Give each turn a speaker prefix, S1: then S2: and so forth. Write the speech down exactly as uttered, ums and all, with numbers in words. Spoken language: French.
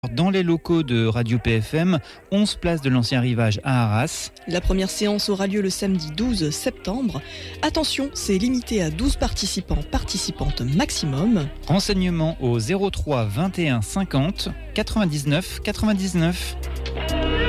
S1: Dans les locaux de Radio P F M, onze place de l'Ancien Rivage à Arras.
S2: La première séance aura lieu le samedi douze septembre. Attention, c'est limité à douze participants, participantes maximum.
S1: Renseignements au zéro trois vingt et un cinquante quatre-vingt-dix-neuf quatre-vingt-dix-neuf.